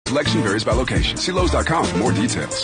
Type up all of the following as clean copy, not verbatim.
Selection varies by location. See Lowe's.com for more details.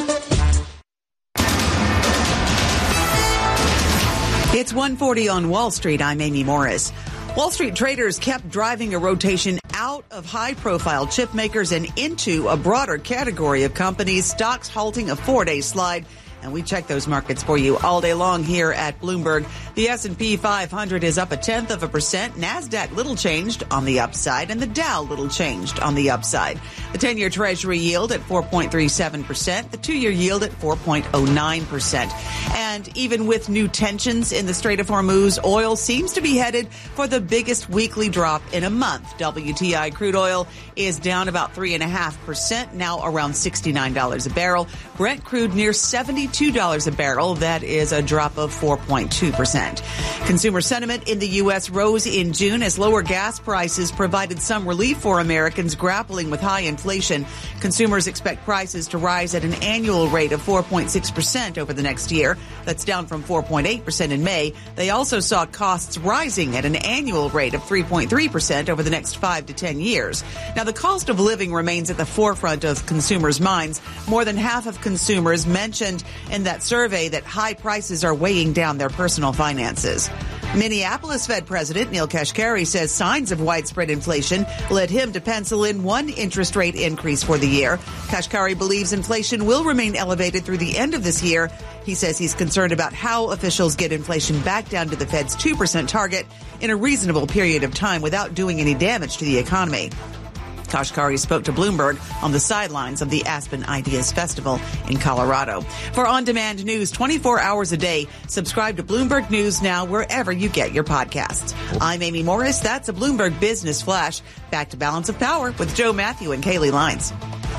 It's 1:40 on Wall Street. I'm Amy Morris. Wall Street traders kept driving a rotation out of high-profile chip makers and into a broader category of companies, stocks halting a 4-day slide. And we check those markets for you all day long here at Bloomberg. The S&P 500 is up 0.1%. NASDAQ little changed on the upside, and the Dow little changed on the upside. The 10-year Treasury yield at 4.37%, the 2-year yield at 4.09%. And even with new tensions in the Strait of Hormuz, oil seems to be headed for the biggest weekly drop in a month. WTI crude oil is down about 3.5%, now around $69 a barrel. Brent crude near $72 a barrel. That is a drop of 4.2%. Consumer sentiment in the U.S. rose in June as lower gas prices provided some relief for Americans grappling with high inflation. Consumers expect prices to rise at an annual rate of 4.6% over the next year. That's down from 4.8% in May. They also saw costs rising at an annual rate of 3.3% over the next 5 to 10 years. Now, the cost of living remains at the forefront of consumers' minds. More than half of consumers mentioned in that survey that high prices are weighing down their personal finances. Minneapolis Fed President Neil Kashkari says signs of widespread inflation led him to pencil in one interest rate increase for the year. Kashkari believes inflation will remain elevated through the end of this year. He says he's concerned about how officials get inflation back down to the Fed's 2% target in a reasonable period of time without doing any damage to the economy. Kashkari spoke to Bloomberg on the sidelines of the Aspen Ideas Festival in Colorado. For on-demand news 24 hours a day, subscribe to Bloomberg News now wherever you get your podcasts. I'm Amy Morris. That's a Bloomberg Business Flash. Back to Balance of Power with Joe Matthew and Kaylee Lines.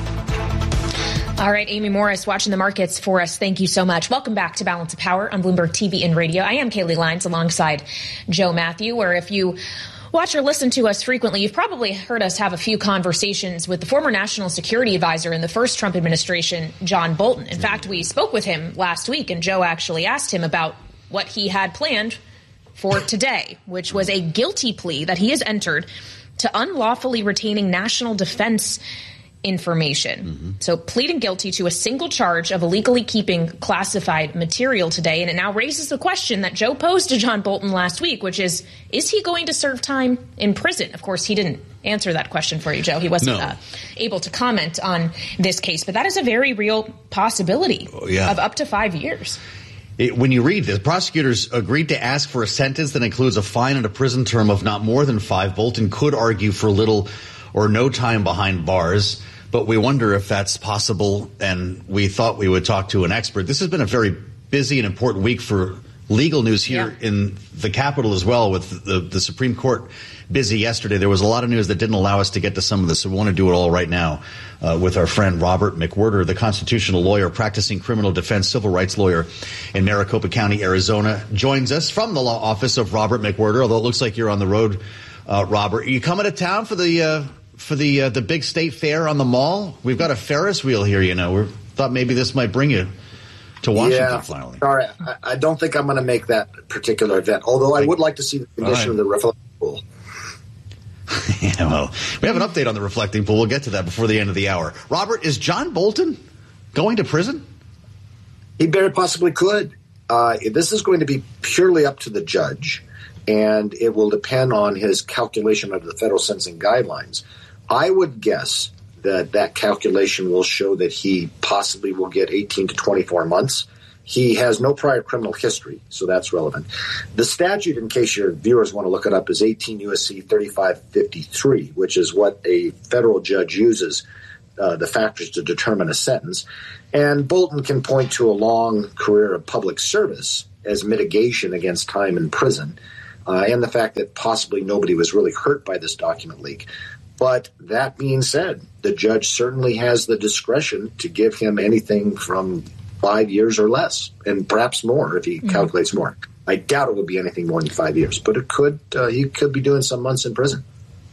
All right, Amy Morris watching the markets for us. Thank you so much. Welcome back to Balance of Power on Bloomberg TV and Radio. I am Kaylee Lines alongside Joe Matthew, where if you watch or listen to us frequently, you've probably heard us have a few conversations with the former national security advisor in the first Trump administration, John Bolton. In fact, we spoke with him last week, and Joe actually asked him about what he had planned for today, which was a guilty plea that he has entered to unlawfully retaining national defense information. So pleading guilty to a single charge of illegally keeping classified material today. And it now raises the question that Joe posed to John Bolton last week, which is he going to serve time in prison? Of course, he didn't answer that question for you, Joe. He wasn't able to comment on this case. But that is a very real possibility of up to 5 years. When you read this, prosecutors agreed to ask for a sentence that includes a fine and a prison term of not more than 5. Bolton could argue for little or no time behind bars. But we wonder if that's possible, and we thought we would talk to an expert. This has been a very busy and important week for legal news here in the Capitol as well, with the Supreme Court busy yesterday. There was a lot of news that didn't allow us to get to some of this, so we want to do it all right now with our friend Robert McWhirter, the constitutional lawyer, practicing criminal defense, civil rights lawyer in Maricopa County, Arizona, joins us from the law office of Robert McWhirter, although it looks like you're on the road, Robert. Are you coming to town for the big state fair on the Mall? We've got a Ferris wheel here, you know. We thought maybe this might bring you to Washington finally. Sorry, I don't think I'm going to make that particular event, although I would like to see the condition of the reflecting pool. Yeah, well, we have an update on the reflecting pool. We'll get to that before the end of the hour. Robert, is John Bolton going to prison? He very possibly could. This is going to be purely up to the judge, and it will depend on his calculation of the federal sentencing guidelines. I would guess that calculation will show that he possibly will get 18 to 24 months. He has no prior criminal history, so that's relevant. The statute, in case your viewers want to look it up, is 18 U.S.C. 3553, which is what a federal judge uses, the factors to determine a sentence. And Bolton can point to a long career of public service as mitigation against time in prison, and the fact that possibly nobody was really hurt by this document leak. But that being said, the judge certainly has the discretion to give him anything from 5 years or less, and perhaps more if he calculates more. I doubt it would be anything more than 5 years, but it could. He could be doing some months in prison.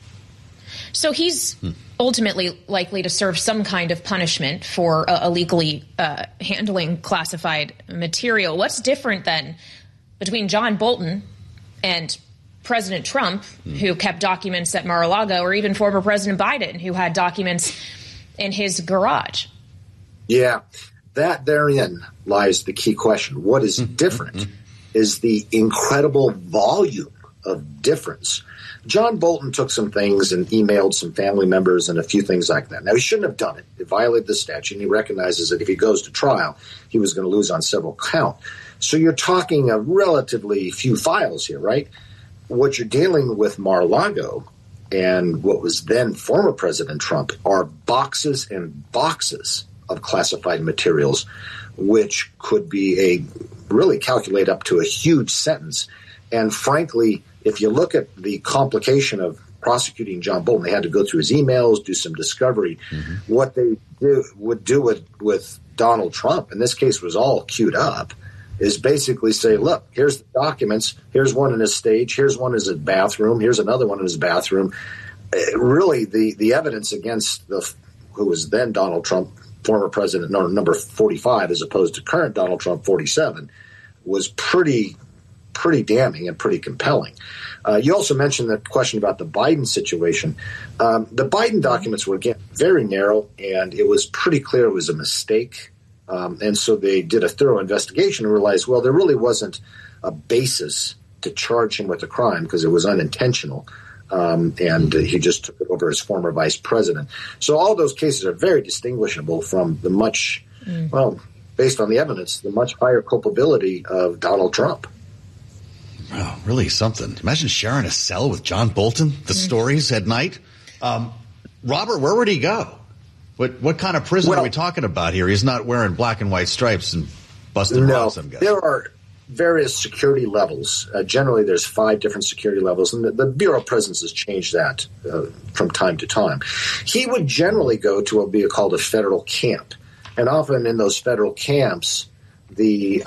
So he's ultimately likely to serve some kind of punishment for illegally handling classified material. What's different then between John Bolton and President Trump, who kept documents at Mar-a-Lago, or even former President Biden, who had documents in his garage. Yeah, that therein lies the key question. What is different is the incredible volume of difference. John Bolton took some things and emailed some family members and a few things like that. Now, he shouldn't have done it. It violated the statute, and he recognizes that if he goes to trial, he was going to lose on several counts. So you're talking a relatively few files here, right? What you're dealing with Mar-a-Lago and what was then former President Trump are boxes and boxes of classified materials, which could be really calculate up to a huge sentence. And frankly, if you look at the complication of prosecuting John Bolton, they had to go through his emails, do some discovery. What they would do with Donald Trump, in this case was all queued up, is basically say, look, here's the documents, here's one in his stage, here's one in his bathroom, here's another one in his bathroom. Really, the evidence against who was then Donald Trump, former president, number 45, as opposed to current Donald Trump, 47, was pretty damning and pretty compelling. You also mentioned the question about the Biden situation. The Biden documents were, again, very narrow, and it was pretty clear it was a mistake. And so they did a thorough investigation and realized, well, there really wasn't a basis to charge him with a crime because it was unintentional. And he just took it over as former vice president. So all those cases are very distinguishable from the much, based on the evidence, the much higher culpability of Donald Trump. Wow, really something. Imagine sharing a cell with John Bolton, the stories at night. Robert, where would he go? What kind of prison are we talking about here? He's not wearing black and white stripes and busting rocks, I'm guessing. There are various security levels. Generally, there's 5 different security levels, and the Bureau of Prisons has changed that from time to time. He would generally go to what would be called a federal camp, and often in those federal camps, the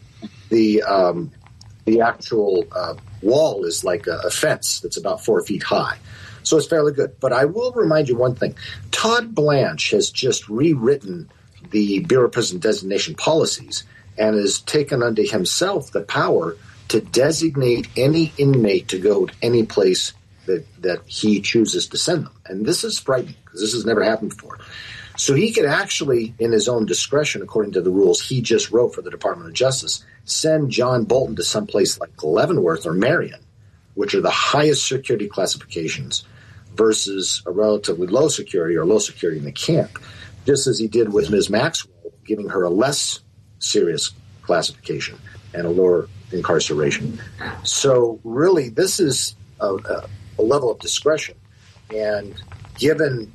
actual wall is like a fence that's about 4 feet high. So it's fairly good. But I will remind you one thing. Todd Blanche has just rewritten the Bureau of Prison designation policies and has taken unto himself the power to designate any inmate to go to any place that he chooses to send them. And this is frightening because this has never happened before. So he could actually, in his own discretion, according to the rules he just wrote for the Department of Justice, send John Bolton to someplace like Leavenworth or Marion, which are the highest security classifications, versus a relatively low security in the camp, just as he did with Ms. Maxwell, giving her a less serious classification and a lower incarceration. So really, this is a level of discretion. And given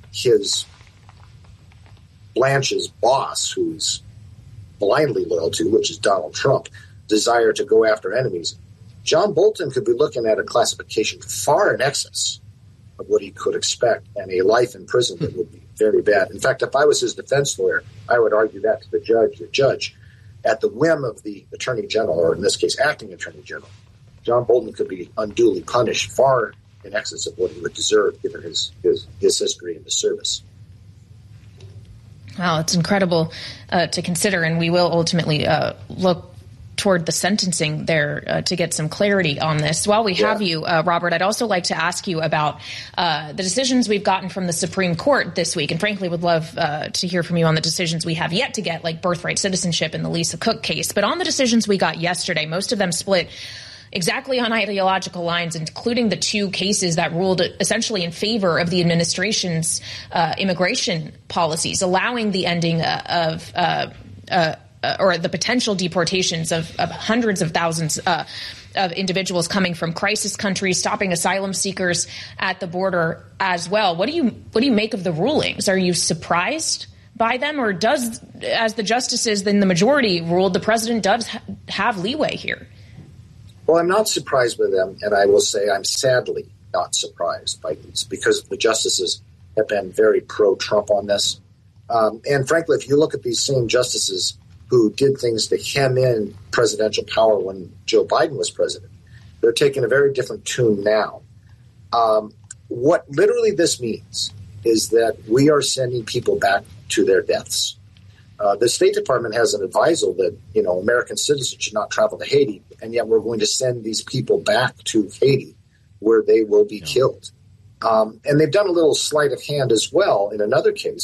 Blanche's boss, who's blindly loyal to, which is Donald Trump, desire to go after enemies, John Bolton could be looking at a classification far in excess of what he could expect, and a life in prison that would be very bad. In fact, if I was his defense lawyer, I would argue that to the judge. The judge, at the whim of the Attorney General, or in this case, Acting Attorney General, John Bolton could be unduly punished far in excess of what he would deserve given his history in the service. Wow, it's incredible to consider, and we will ultimately look toward the sentencing there to get some clarity on this. While we have you, Robert, I'd also like to ask you about the decisions we've gotten from the Supreme Court this week, and frankly would love to hear from you on the decisions we have yet to get, like birthright citizenship in the Lisa Cook case. But on the decisions we got yesterday, most of them split exactly on ideological lines, including the 2 cases that ruled essentially in favor of the administration's immigration policies, allowing the ending of or the potential deportations of hundreds of thousands of individuals coming from crisis countries, stopping asylum seekers at the border as well. What do you make of the rulings? Are you surprised by them, or does, as the justices in the majority ruled, the president does have leeway here? Well, I'm not surprised by them, and I will say I'm sadly not surprised by these because the justices have been very pro-Trump on this. And frankly, if you look at these same justices who did things to hem in presidential power when Joe Biden was president, they're taking a very different tune now. What literally this means is that we are sending people back to their deaths. The State Department has an advisal that, American citizens should not travel to Haiti, and yet we're going to send these people back to Haiti where they will be killed. And they've done a little sleight of hand as well in another case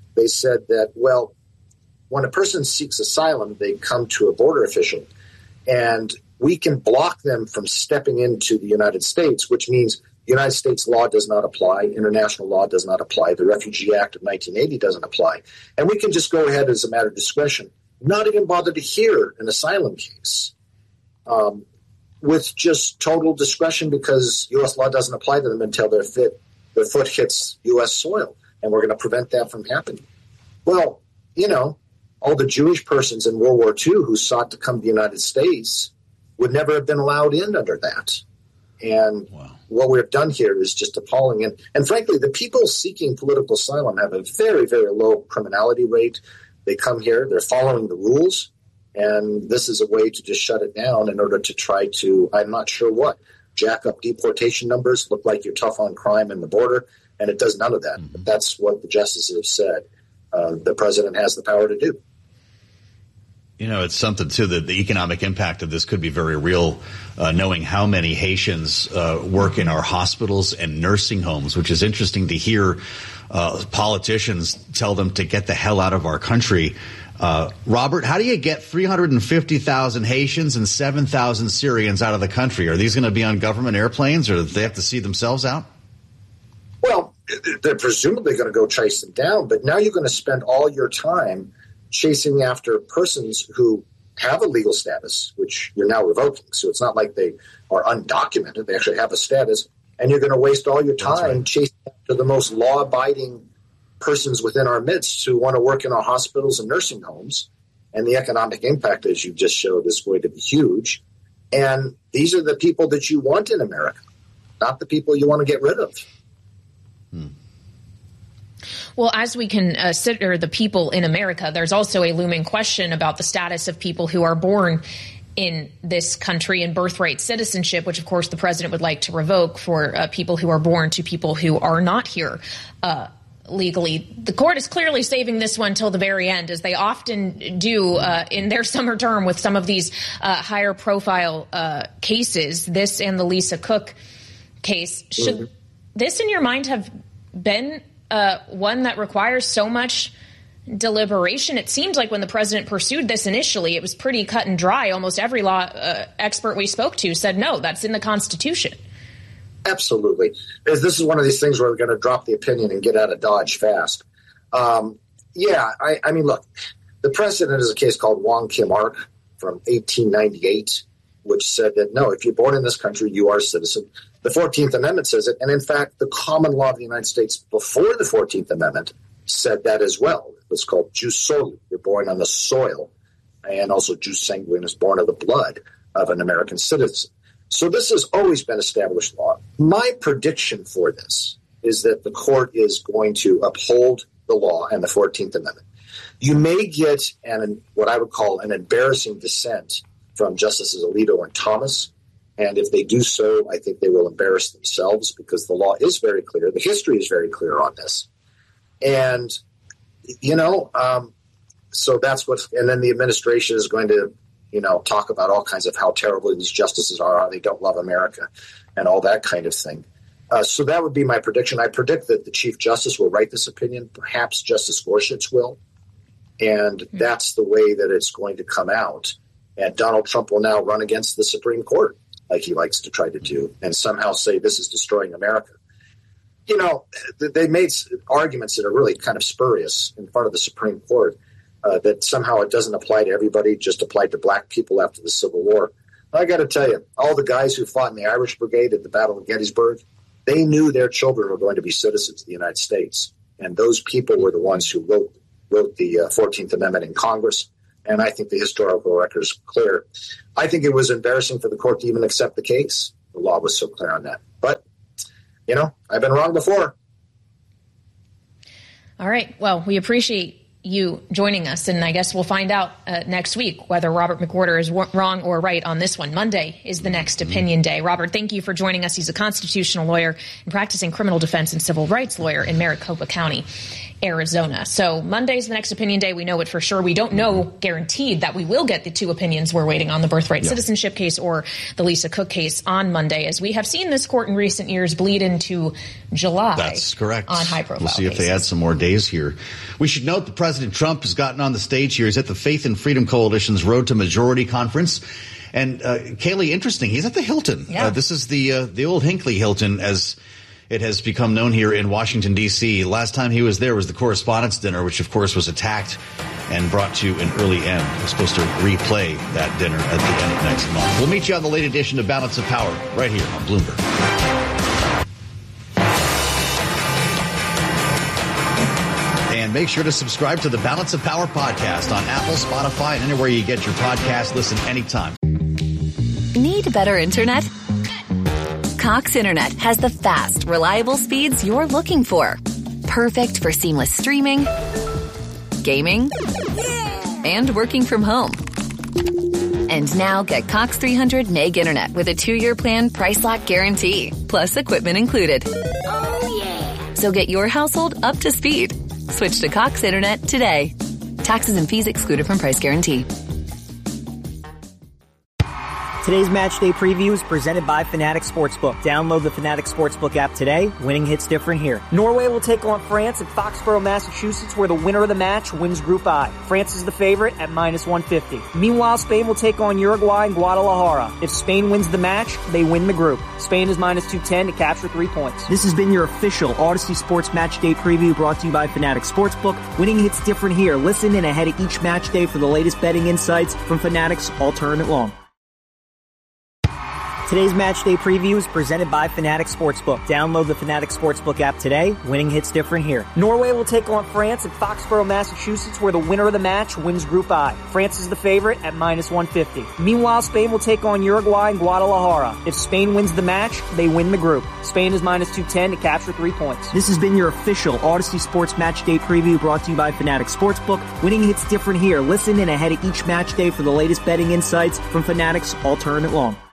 They said that, well, when a person seeks asylum, they come to a border official, and we can block them from stepping into the United States, which means United States law does not apply, international law does not apply, the Refugee Act of 1980 doesn't apply, and we can just go ahead as a matter of discretion, not even bother to hear an asylum case with just total discretion because U.S. law doesn't apply to them until their foot hits U.S. soil, and we're going to prevent that from happening. Well, all the Jewish persons in World War II who sought to come to the United States would never have been allowed in under that. And what we've done here is just appalling. And frankly, the people seeking political asylum have a very, very low criminality rate. They come here, they're following the rules, and this is a way to just shut it down in order to try to, I'm not sure what, jack up deportation numbers, look like you're tough on crime in the border, and it does none of that. Mm-hmm. But that's what the justices have said the president has the power to do. It's something, too, that the economic impact of this could be very real, knowing how many Haitians work in our hospitals and nursing homes, which is interesting to hear politicians tell them to get the hell out of our country. Robert, how do you get 350,000 Haitians and 7,000 Syrians out of the country? Are these going to be on government airplanes, or do they have to see themselves out? Well, they're presumably going to go chase them down, but now you're going to spend all your time chasing after persons who have a legal status, which you're now revoking. So it's not like they are undocumented. They actually have a status. And you're going to waste all your time chasing after the most law-abiding persons within our midst who want to work in our hospitals and nursing homes. And the economic impact, as you just showed, is going to be huge. And these are the people that you want in America, not the people you want to get rid of. Well, as we consider the people in America, there's also a looming question about the status of people who are born in this country and birthright citizenship, which, of course, the president would like to revoke for people who are born to people who are not here legally. The court is clearly saving this one till the very end, as they often do in their summer term with some of these higher profile cases, this and the Lisa Cook case. Should this, in your mind, have been one that requires so much deliberation? It seemed like when the president pursued this initially, it was pretty cut and dry. Almost every law expert we spoke to said, no, that's in the Constitution. Absolutely. This is one of these things where we're going to drop the opinion and get out of Dodge fast. I mean, look, the precedent is a case called Wong Kim Ark from 1898, which said that, no, if you're born in this country, you are a citizen. The 14th Amendment says it. And in fact, the common law of the United States before the 14th Amendment said that as well. It was called jus soli. You're born on the soil. And also jus sanguinis, born of the blood of an American citizen. So this has always been established law. My prediction for this is that the court is going to uphold the law and the 14th Amendment. You may get what I would call an embarrassing dissent from Justices Alito and Thomas. And if they do so, I think they will embarrass themselves because the law is very clear. The history is very clear on this. And, so that's and then the administration is going to, talk about all kinds of how terrible these justices are, how they don't love America and all that kind of thing. So that would be my prediction. I predict that the Chief Justice will write this opinion. Perhaps Justice Gorsuch will. And that's the way that it's going to come out. And Donald Trump will now run against the Supreme Court, like he likes to try to do, and somehow say this is destroying America. They made arguments that are really kind of spurious in front of the Supreme Court, that somehow it doesn't apply to everybody, just applied to black people after the Civil War. I got to tell you, all the guys who fought in the Irish Brigade at the Battle of Gettysburg, they knew their children were going to be citizens of the United States. And those people were the ones who wrote the 14th Amendment in Congress. And I think the historical record is clear. I think it was embarrassing for the court to even accept the case. The law was so clear on that. But, I've been wrong before. All right. Well, we appreciate you joining us, and I guess we'll find out next week whether Robert McWhorter is wrong or right on this one. Monday is the next opinion day. Robert, thank you for joining us. He's a constitutional lawyer and practicing criminal defense and civil rights lawyer in Maricopa County, Arizona. So Monday's the next opinion day. We know it for sure. We don't know guaranteed that we will get the two opinions we're waiting on, the birthright citizenship case or the Lisa Cook case on Monday, as we have seen this court in recent years bleed into July. That's correct. On high-profile We'll see cases. if they add some more days here. We should note that President Trump has gotten on the stage here. He's at the Faith and Freedom Coalition's Road to Majority Conference. And Kaylee, interesting, he's at the Hilton. Yeah. This is the old Hinckley Hilton, as it has become known here in Washington, D.C. Last time he was there was the Correspondents' Dinner, which, of course, was attacked and brought to an early end. We're supposed to replay that dinner at the end of next month. We'll meet you on the late edition of Balance of Power right here on Bloomberg. And make sure to subscribe to the Balance of Power podcast on Apple, Spotify, and anywhere you get your podcast. Listen anytime. Need better internet? Cox Internet has the fast, reliable speeds you're looking for. Perfect for seamless streaming, gaming, and working from home. And now get Cox 300 meg internet with a 2-year plan, price lock guarantee, plus equipment included. Oh, yeah. So get your household up to speed. Switch to Cox Internet today. Taxes and fees excluded from price guarantee. Today's match day preview is presented by Fanatics Sportsbook. Download the Fanatics Sportsbook app today. Winning hits different here. Norway will take on France at Foxborough, Massachusetts, where the winner of the match wins Group I. France is the favorite at -150. Meanwhile, Spain will take on Uruguay in Guadalajara. If Spain wins the match, they win the group. Spain is -210 to capture 3 points. This has been your official Odyssey Sports Match Day preview brought to you by Fanatics Sportsbook. Winning hits different here. Listen in ahead of each match day for the latest betting insights from Fanatics all tournament long. Today's match day preview is presented by Fanatics Sportsbook. Download the Fanatics Sportsbook app today. Winning hits different here. Norway will take on France at Foxborough, Massachusetts, where the winner of the match wins Group I. France is the favorite at -150. Meanwhile, Spain will take on Uruguay in Guadalajara. If Spain wins the match, they win the group. Spain is -210 to capture 3 points. This has been your official Odyssey Sports Match Day preview brought to you by Fanatics Sportsbook. Winning hits different here. Listen in ahead of each match day for the latest betting insights from Fanatics all tournament long.